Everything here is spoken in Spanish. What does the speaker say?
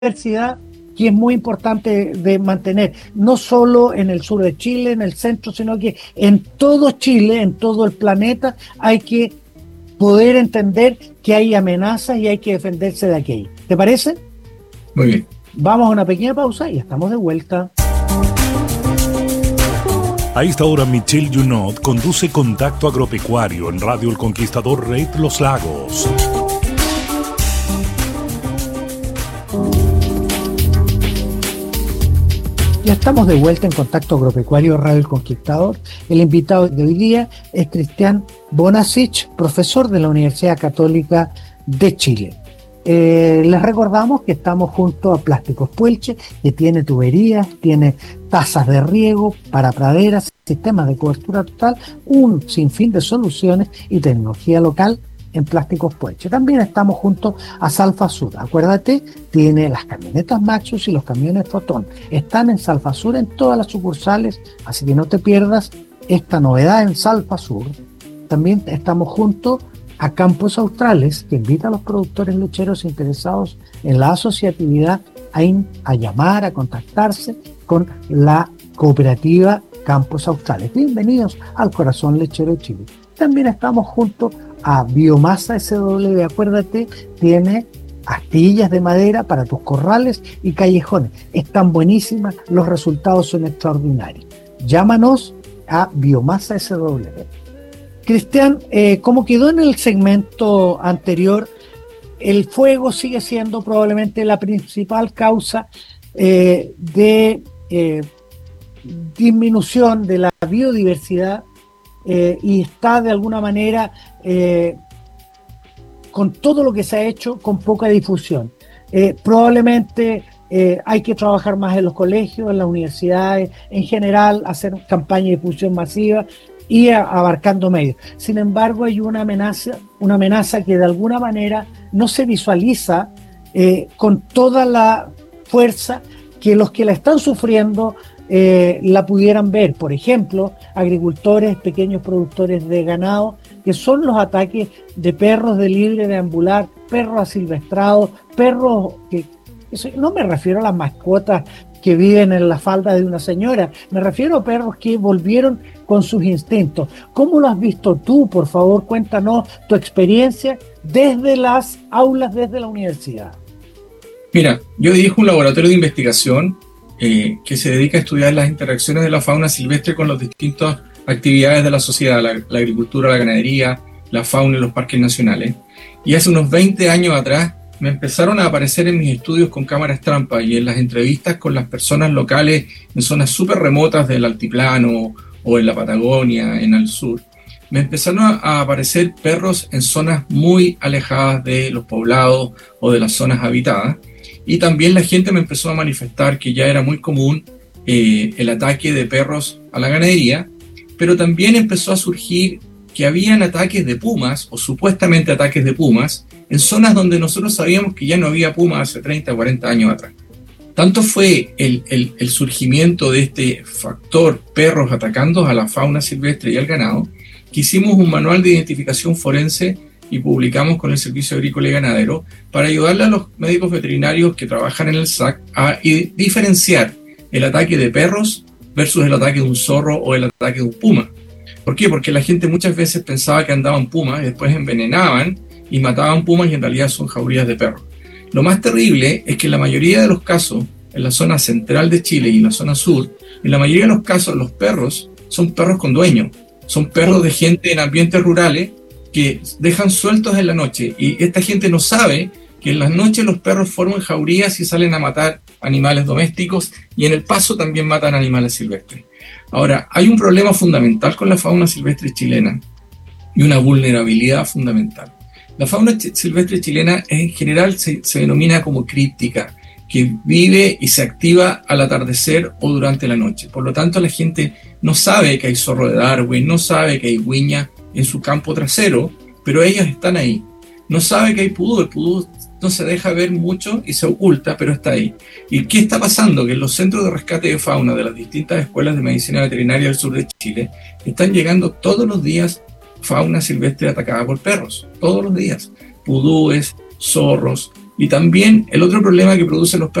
diversidad que es muy importante de mantener, no solo en el sur de Chile, en el centro, sino que en todo Chile, en todo el planeta, hay que poder entender que hay amenazas y hay que defenderse de aquello. ¿Te parece? Muy bien. Vamos a una pequeña pausa y estamos de vuelta. A esta hora, Michelle Junot conduce Contacto Agropecuario en Radio El Conquistador Red Los Lagos. Ya estamos de vuelta en Contacto Agropecuario Radio El Conquistador. El invitado de hoy día es Cristian Bonasich, profesor de la Universidad Católica de Chile. Les recordamos que estamos junto a Plásticos Puelche, que tiene tuberías, tiene tazas de riego para praderas, sistemas de cobertura total, un sinfín de soluciones y tecnología local en Plásticos Puelche. También estamos junto a Salfasur. Acuérdate, tiene las camionetas Maxus y los camiones Fotón. Están en Salfasur en todas las sucursales, así que no te pierdas esta novedad en Salfasur. También estamos junto a Campos Australes, que invita a los productores lecheros interesados en la asociatividad a llamar, a contactarse con la cooperativa Campos Australes. Bienvenidos al corazón lechero de Chile. También estamos junto a Biomasa SW. Acuérdate, tiene astillas de madera para tus corrales y callejones. Están buenísimas, los resultados son extraordinarios. Llámanos a Biomasa SW. Cristian, como quedó en el segmento anterior, el fuego sigue siendo probablemente la principal causa de disminución de la biodiversidad y está de alguna manera con todo lo que se ha hecho con poca difusión. Probablemente hay que trabajar más en los colegios, en las universidades, en general, hacer campaña de difusión masiva y abarcando medios. Sin embargo, hay una amenaza que de alguna manera no se visualiza con toda la fuerza que los que la están sufriendo la pudieran ver. Por ejemplo, agricultores, pequeños productores de ganado, que son los ataques de perros de libre deambular, perros asilvestrados, perros que no me refiero a las mascotas que viven en la falda de una señora, me refiero a perros que volvieron con sus instintos. ¿Cómo lo has visto tú? Por favor, cuéntanos tu experiencia desde las aulas, desde la universidad. Mira, yo dirijo un laboratorio de investigación que se dedica a estudiar las interacciones de la fauna silvestre con las distintas actividades de la sociedad, la agricultura, la ganadería, la fauna y los parques nacionales. Y hace unos 20 años atrás me empezaron a aparecer en mis estudios con cámaras trampa y en las entrevistas con las personas locales en zonas súper remotas del altiplano o en la Patagonia, en el sur. Me empezaron a aparecer perros en zonas muy alejadas de los poblados o de las zonas habitadas. Y también la gente me empezó a manifestar que ya era muy común el ataque de perros a la ganadería, pero también empezó a surgir que habían ataques de pumas, o supuestamente ataques de pumas, en zonas donde nosotros sabíamos que ya no había pumas hace 30 o 40 años atrás. Tanto fue el surgimiento de este factor perros atacando a la fauna silvestre y al ganado, que hicimos un manual de identificación forense y publicamos con el Servicio Agrícola y Ganadero para ayudarle a los médicos veterinarios que trabajan en el SAC a diferenciar el ataque de perros versus el ataque de un zorro o el ataque de un puma. ¿Por qué? Porque la gente muchas veces pensaba que andaban pumas y después envenenaban y mataban pumas y en realidad son jaurías de perros. Lo más terrible es que en la mayoría de los casos, en la zona central de Chile y en la zona sur, en la mayoría de los casos los perros son perros con dueño, son perros de gente en ambientes rurales que dejan sueltos en la noche y esta gente no sabe que en las noches los perros forman jaurías y salen a matar animales domésticos y en el paso también matan animales silvestres. Ahora, hay un problema fundamental con la fauna silvestre chilena y una vulnerabilidad fundamental. La fauna silvestre chilena en general se denomina como críptica, que vive y se activa al atardecer o durante la noche. Por lo tanto, la gente no sabe que hay zorro de Darwin, no sabe que hay huiña en su campo trasero, pero ellos están ahí. No sabe que hay pudú, el pudú no se deja ver mucho y se oculta, pero está ahí. ¿Y qué está pasando? Que en los centros de rescate de fauna de las distintas escuelas de medicina veterinaria del sur de Chile están llegando todos los días fauna silvestre atacada por perros, todos los días. Pudúes, zorros, Y también el otro problema que producen los